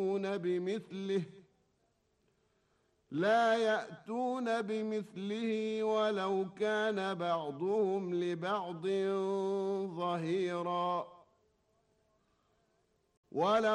بمثله لا يأتون بمثله ولو كان بعضهم لبعض ظهيرا. ولو